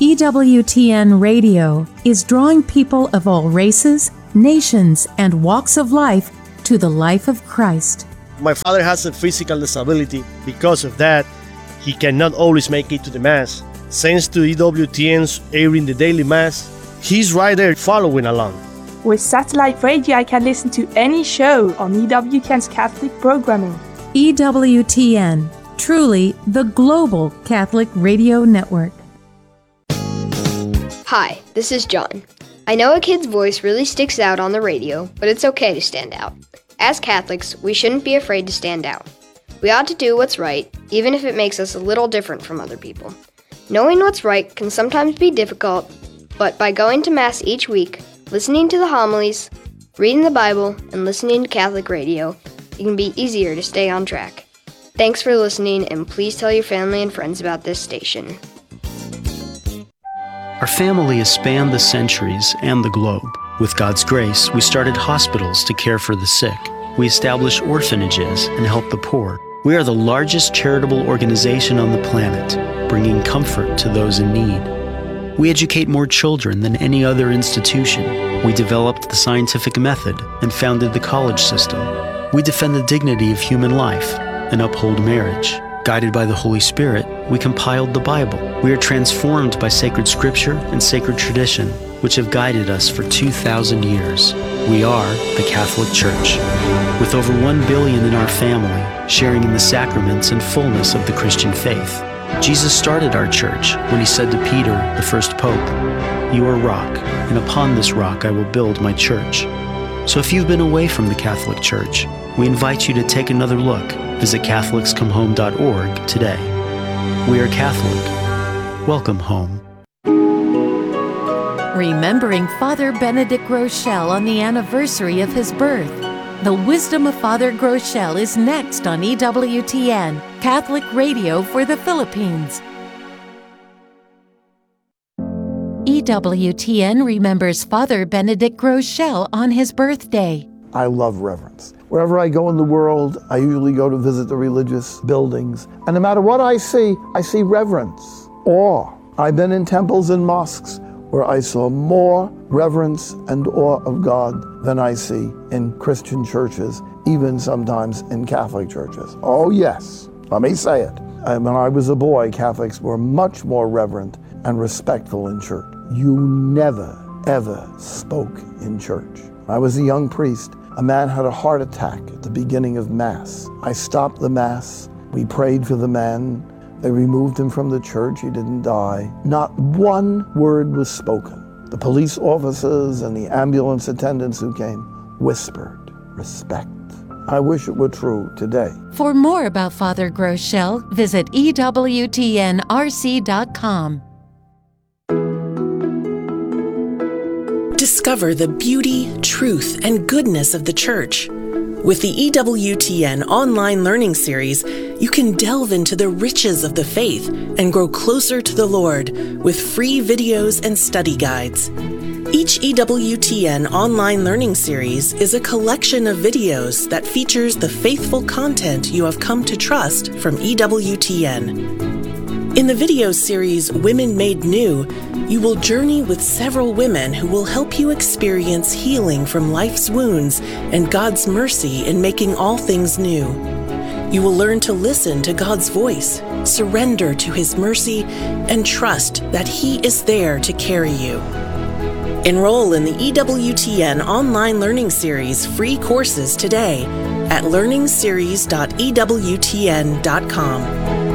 EWTN Radio is drawing people of all races, nations, and walks of life to the life of Christ. My father has a physical disability. Because of that, he cannot always make it to the Mass. Thanks to EWTN's airing the daily Mass, he's right there following along. With satellite radio, I can listen to any show on EWTN's Catholic programming. EWTN, truly the global Catholic radio network. Hi, this is John. I know a kid's voice really sticks out on the radio, but it's okay to stand out. As Catholics, we shouldn't be afraid to stand out. We ought to do what's right, even if it makes us a little different from other people. Knowing what's right can sometimes be difficult, but by going to Mass each week, listening to the homilies, reading the Bible, and listening to Catholic radio, it can be easier to stay on track. Thanks for listening, and please tell your family and friends about this station. Our family has spanned the centuries and the globe. With God's grace, we started hospitals to care for the sick. We established orphanages and help the poor. We are the largest charitable organization on the planet, bringing comfort to those in need. We educate more children than any other institution. We developed the scientific method and founded the college system. We defend the dignity of human life and uphold marriage. Guided by the Holy Spirit, we compiled the Bible. We are transformed by sacred scripture and sacred tradition, which have guided us for 2,000 years. We are the Catholic Church, with over 1 billion in our family, sharing in the sacraments and fullness of the Christian faith. Jesus started our church when he said to Peter, the first pope, "You are rock, and upon this rock I will build my church." So if you've been away from the Catholic Church, we invite you to take another look. Visit CatholicsComeHome.org today. We are Catholic. Welcome home. Remembering Father Benedict Groeschel on the anniversary of his birth. The Wisdom of Father Groeschel is next on EWTN, Catholic Radio for the Philippines. EWTN remembers Father Benedict Groeschel on his birthday. I love reverence. Wherever I go in the world, I usually go to visit the religious buildings. And no matter what I see reverence, awe. I've been in temples and mosques where I saw more reverence and awe of God than I see in Christian churches, even sometimes in Catholic churches. Oh yes, let me say it. When I was a boy, Catholics were much more reverent and respectful in church. You never, ever spoke in church. I was a young priest. A man had a heart attack at the beginning of Mass. I stopped the Mass. We prayed for the man. They removed him from the church. He didn't die. Not one word was spoken. The police officers and the ambulance attendants who came whispered respect. I wish it were true today. For more about Father Groeschel, visit EWTNRC.com. Discover the beauty, truth, and goodness of the Church. With the EWTN online learning series, you can delve into the riches of the faith and grow closer to the Lord with free videos and study guides. Each EWTN online learning series is a collection of videos that features the faithful content you have come to trust from EWTN. In the video series Women Made New, you will journey with several women who will help you experience healing from life's wounds and God's mercy in making all things new. You will learn to listen to God's voice, surrender to His mercy, and trust that He is there to carry you. Enroll in the EWTN online learning series free courses today at learningseries.ewtn.com.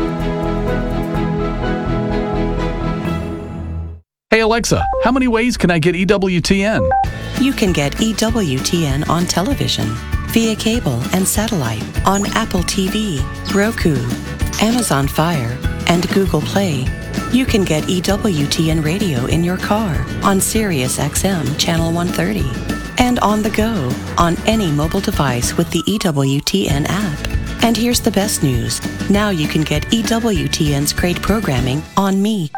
Hey Alexa, how many ways can I get EWTN? You can get EWTN on television, via cable and satellite, on Apple TV, Roku, Amazon Fire, and Google Play. You can get EWTN radio in your car on Sirius XM Channel 130 and on the go on any mobile device with the EWTN app. And here's the best news. Now you can get EWTN's great programming on Me.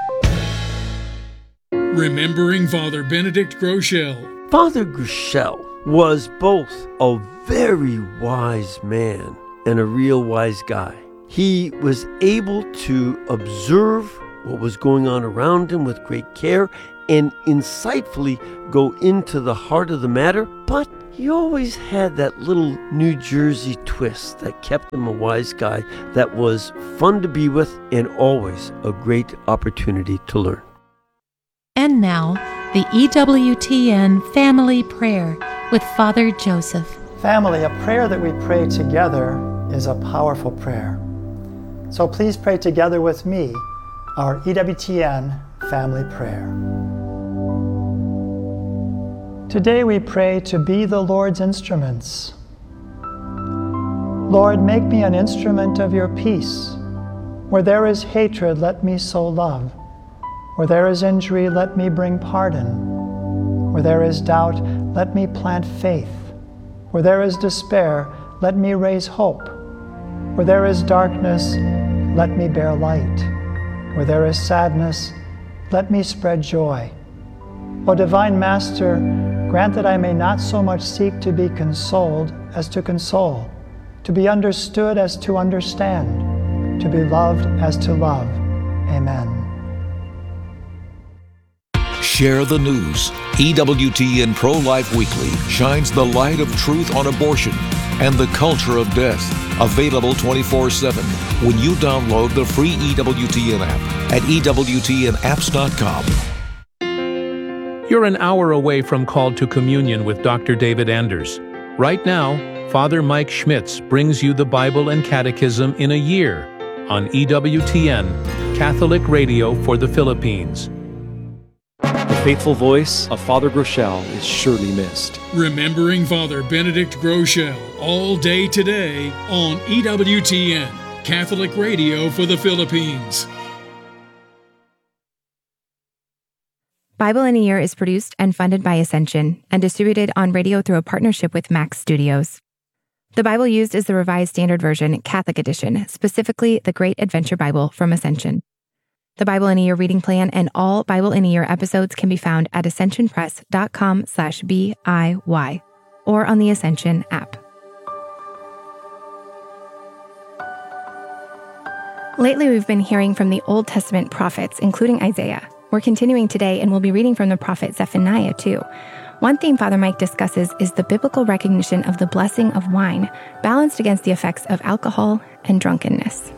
Remembering Father Benedict Groeschel. Father Groeschel was both a very wise man and a real wise guy. He was able to observe what was going on around him with great care and insightfully go into the heart of the matter, but he always had that little New Jersey twist that kept him a wise guy that was fun to be with and always a great opportunity to learn. And now, the EWTN Family Prayer with Father Joseph. Family, a prayer that we pray together is a powerful prayer. So please pray together with me our EWTN Family Prayer. Today we pray to be the Lord's instruments. Lord, make me an instrument of your peace. Where there is hatred, let me sow love. Where there is injury, let me bring pardon. Where there is doubt, let me plant faith. Where there is despair, let me raise hope. Where there is darkness, let me bear light. Where there is sadness, let me spread joy. O Divine Master, grant that I may not so much seek to be consoled as to console, to be understood as to understand, to be loved as to love. Amen. Share the news. EWTN Pro-Life Weekly shines the light of truth on abortion and the culture of death. Available 24/7 when you download the free EWTN app at EWTNapps.com. You're an hour away from Called to Communion with Dr. David Anders. Right now, Father Mike Schmitz brings you the Bible and Catechism in a year on EWTN, Catholic Radio for the Philippines. The faithful voice of Father Groeschel is surely missed. Remembering Father Benedict Groeschel all day today on EWTN, Catholic Radio for the Philippines. Bible in a Year is produced and funded by Ascension and distributed on radio through a partnership with Max Studios. The Bible used is the Revised Standard Version, Catholic Edition, specifically the Great Adventure Bible from Ascension. The Bible in a Year reading plan and all Bible in a Year episodes can be found at ascensionpress.com/BIY or on the Ascension app. Lately, we've been hearing from the Old Testament prophets, including Isaiah. We're continuing today and we'll be reading from the prophet Zephaniah too. One theme Father Mike discusses is the biblical recognition of the blessing of wine, balanced against the effects of alcohol and drunkenness.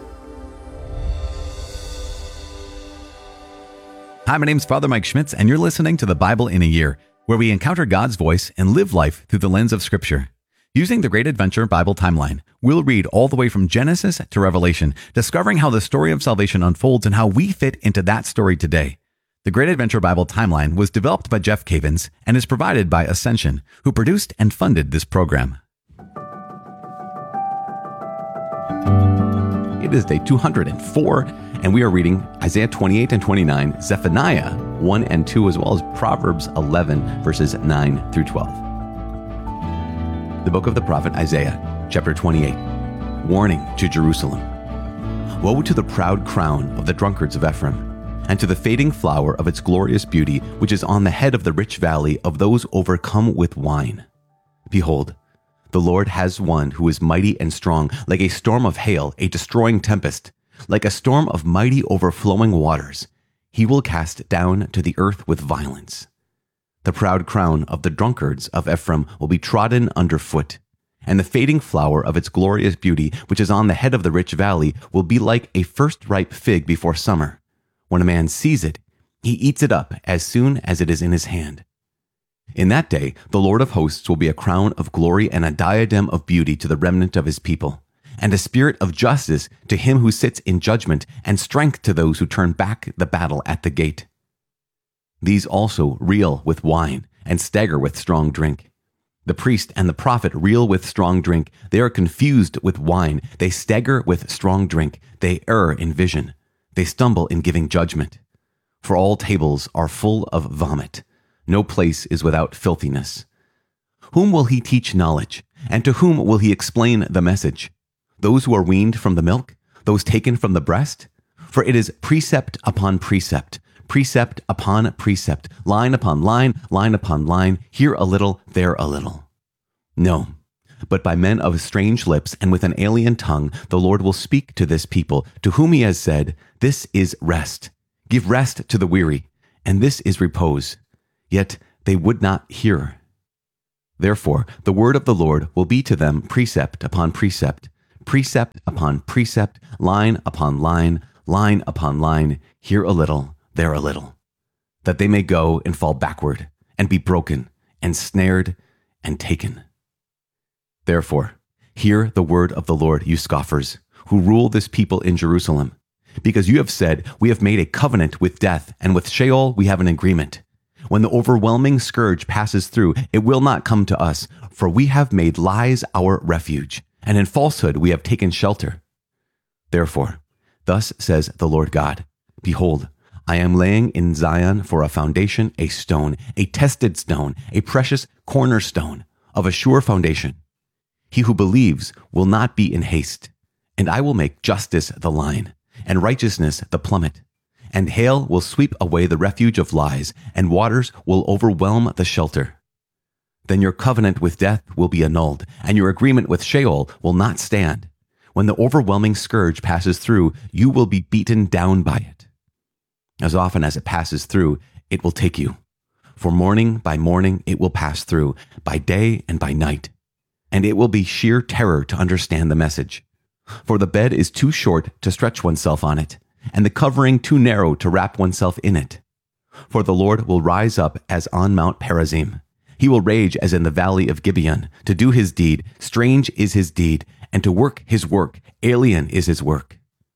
Hi, my name's Father Mike Schmitz, and you're listening to the Bible in a Year, where we encounter God's voice and live life through the lens of Scripture. Using the Great Adventure Bible timeline, we'll read all the way from Genesis to Revelation, discovering how the story of salvation unfolds and how we fit into that story today. The Great Adventure Bible timeline was developed by Jeff Cavins and is provided by Ascension, who produced and funded this program. It is day 204, and we are reading Isaiah 28 and 29, Zephaniah 1 and 2, as well as Proverbs 11, verses 9 through 12. The book of the prophet Isaiah, chapter 28. Warning to Jerusalem. Woe to the proud crown of the drunkards of Ephraim, and to the fading flower of its glorious beauty, which is on the head of the rich valley of those overcome with wine. Behold, the Lord has one who is mighty and strong, like a storm of hail, a destroying tempest, like a storm of mighty overflowing waters. He will cast down to the earth with violence. The proud crown of the drunkards of Ephraim will be trodden underfoot, and the fading flower of its glorious beauty, which is on the head of the rich valley, will be like a first ripe fig before summer. When a man sees it, he eats it up as soon as it is in his hand. In that day, the Lord of hosts will be a crown of glory and a diadem of beauty to the remnant of his people, and a spirit of justice to him who sits in judgment, and strength to those who turn back the battle at the gate. These also reel with wine and stagger with strong drink. The priest and the prophet reel with strong drink. They are confused with wine. They stagger with strong drink. They err in vision. They stumble in giving judgment. For all tables are full of vomit. No place is without filthiness. Whom will he teach knowledge? And to whom will he explain the message? Those who are weaned from the milk? Those taken from the breast? For it is precept upon precept, precept upon precept, line upon line, line upon line, here a little, there a little. No, but by men of strange lips and with an alien tongue, the Lord will speak to this people, to whom he has said, "This is rest." Give rest to the weary, and this is repose. Yet they would not hear. Therefore, the word of the Lord will be to them precept upon precept, precept upon precept, line upon line, line upon line, here a little, there a little, that they may go and fall backward, and be broken, and snared, and taken. Therefore, hear the word of the Lord, you scoffers, who rule this people in Jerusalem. Because you have said, we have made a covenant with death, and with Sheol we have an agreement. When the overwhelming scourge passes through, it will not come to us, for we have made lies our refuge, and in falsehood we have taken shelter. Therefore, thus says the Lord God, Behold, I am laying in Zion for a foundation a stone, a tested stone, a precious cornerstone of a sure foundation. He who believes will not be in haste, and I will make justice the line, and righteousness the plummet. And hail will sweep away the refuge of lies, and waters will overwhelm the shelter. Then your covenant with death will be annulled, and your agreement with Sheol will not stand. When the overwhelming scourge passes through, you will be beaten down by it. As often as it passes through, it will take you. For morning by morning it will pass through, by day and by night. And it will be sheer terror to understand the message. For the bed is too short to stretch oneself on it, and the covering too narrow to wrap oneself in it. For the Lord will rise up as on Mount Perazim. He will rage as in the valley of Gibeon. To do his deed, strange is his deed, and to work his work, alien is his work.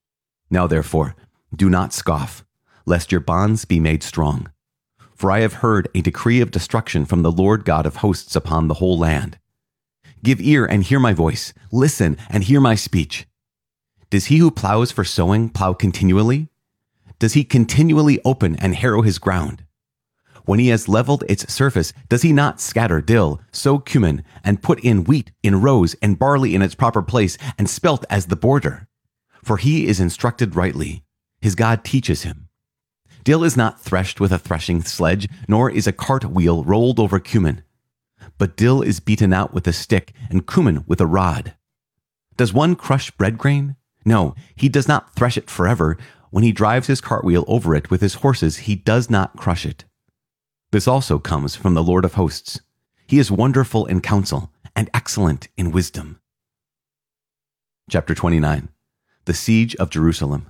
Now therefore, do not scoff, lest your bonds be made strong. For I have heard a decree of destruction from the Lord God of hosts upon the whole land. Give ear and hear my voice. Listen and hear my speech. Does he who plows for sowing plow continually? Does he continually open and harrow his ground? When he has leveled its surface, does he not scatter dill, sow cumin, and put in wheat in rows and barley in its proper place, and spelt as the border? For he is instructed rightly. His God teaches him. Dill is not threshed with a threshing sledge, nor is a cart wheel rolled over cumin. But dill is beaten out with a stick, and cumin with a rod. Does one crush bread grain? No, he does not thresh it forever. When he drives his cartwheel over it with his horses, he does not crush it. This also comes from the Lord of hosts. He is wonderful in counsel and excellent in wisdom. Chapter 29. The Siege of Jerusalem.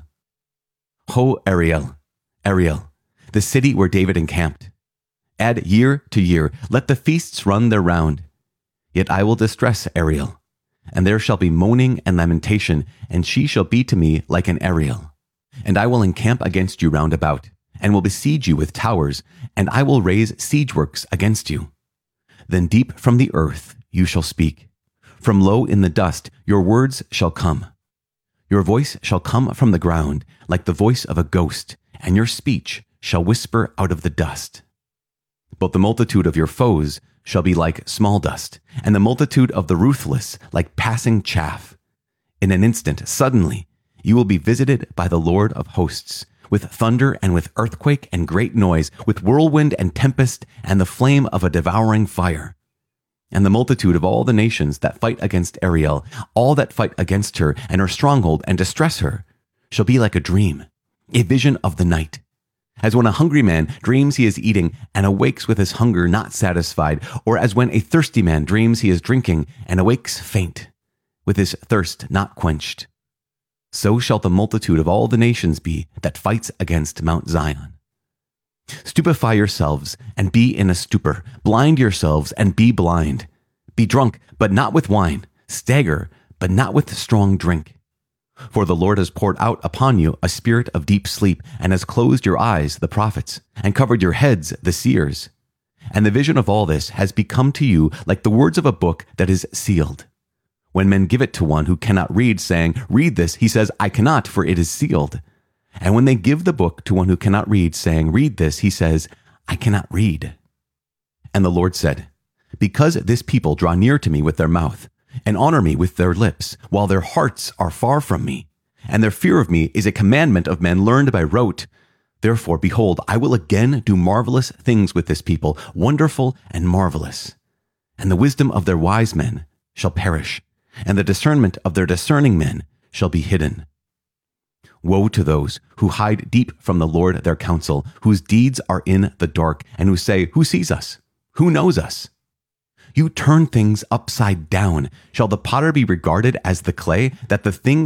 Ho Ariel, Ariel, the city where David encamped. Add year to year, let the feasts run their round. Yet I will distress Ariel, and there shall be moaning and lamentation, and she shall be to me like an Ariel. And I will encamp against you round about, and will besiege you with towers, and I will raise siege works against you. Then deep from the earth you shall speak. From low in the dust your words shall come. Your voice shall come from the ground like the voice of a ghost, and your speech shall whisper out of the dust. But the multitude of your foes shall be like small dust, and the multitude of the ruthless like passing chaff. In an instant, suddenly, you will be visited by the Lord of hosts, with thunder and with earthquake and great noise, with whirlwind and tempest and the flame of a devouring fire. And the multitude of all the nations that fight against Ariel, all that fight against her and her stronghold and distress her, shall be like a dream, a vision of the night. As when a hungry man dreams he is eating and awakes with his hunger not satisfied, or as when a thirsty man dreams he is drinking and awakes faint, with his thirst not quenched. So shall the multitude of all the nations be that fights against Mount Zion. Stupefy yourselves and be in a stupor. Blind yourselves and be blind. Be drunk, but not with wine. Stagger, but not with strong drink. For the Lord has poured out upon you a spirit of deep sleep, and has closed your eyes, the prophets, and covered your heads, the seers. And the vision of all this has become to you like the words of a book that is sealed. When men give it to one who cannot read, saying, Read this, he says, I cannot, for it is sealed. And when they give the book to one who cannot read, saying, Read this, he says, I cannot read. And the Lord said, Because this people draw near to me with their mouth, and honor me with their lips, while their hearts are far from me, and their fear of me is a commandment of men learned by rote. Therefore, behold, I will again do marvelous things with this people, wonderful and marvelous. And the wisdom of their wise men shall perish, and the discernment of their discerning men shall be hidden. Woe to those who hide deep from the Lord their counsel, whose deeds are in the dark, and who say, who sees us? Who knows us? You turn things upside down. Shall the potter be regarded as the clay, that the thing